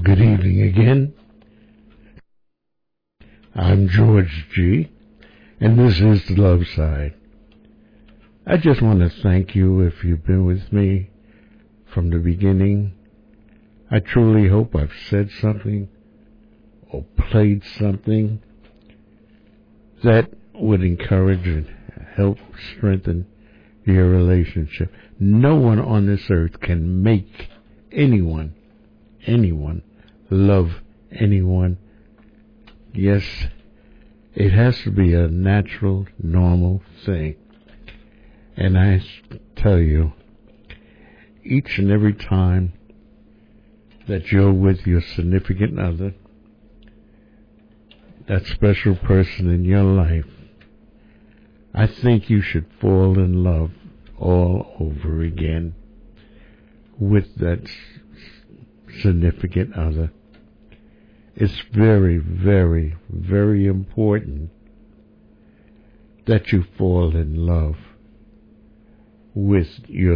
Good evening again. I'm George G., and this is The Love Side. I just want to thank you if you've been with me from the beginning. I truly hope I've said something or played something that would encourage and help strengthen your relationship. No one on this earth can make anyone love anyone. Yes, it has to be a natural, normal thing. And I tell you, each and every time that you're with your significant other, that special person in your life, I think you should fall in love all over again with that significant other. It's very, very, very important that you fall in love with your